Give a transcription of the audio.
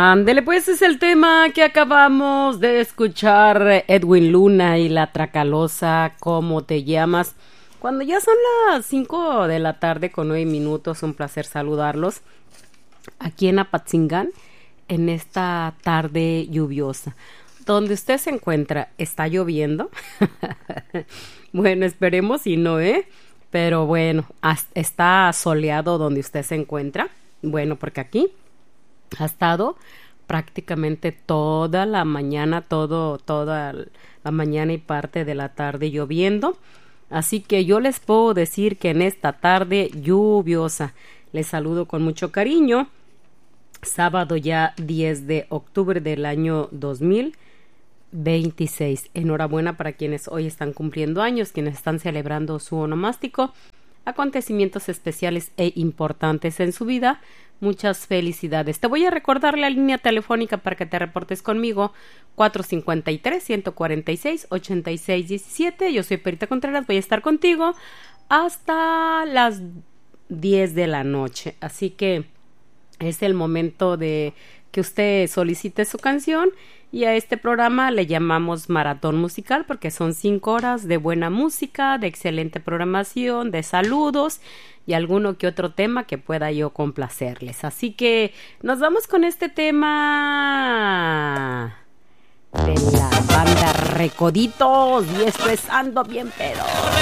Ándele, pues es el tema que acabamos de escuchar, Edwin Luna y la Tracalosa, ¿cómo te llamas? Cuando ya son las 5 de la tarde con 9 minutos, un placer saludarlos aquí en Apatzingán en esta tarde lluviosa. Donde usted se encuentra, ¿está lloviendo? Bueno, esperemos y no, pero bueno, está soleado donde usted se encuentra. Bueno, porque aquí ha estado prácticamente toda la mañana, toda la mañana y parte de la tarde lloviendo. Así que yo les puedo decir que en esta tarde lluviosa les saludo con mucho cariño. Sábado ya 10 de octubre del año 2026. Enhorabuena para quienes hoy están cumpliendo años, quienes están celebrando su onomástico, acontecimientos especiales e importantes en su vida. Muchas felicidades. Te voy a recordar la línea telefónica para que te reportes conmigo, 453-146-8617. Yo soy Perita Contreras, voy a estar contigo hasta las 10 de la noche. Así que es el momento de que usted solicite su canción, y a este programa le llamamos Maratón Musical porque son 5 horas de buena música, de excelente programación, de saludos y alguno que otro tema que pueda yo complacerles. Así que nos vamos con este tema de la banda Recoditos, y esto es Ando Bien Pedo.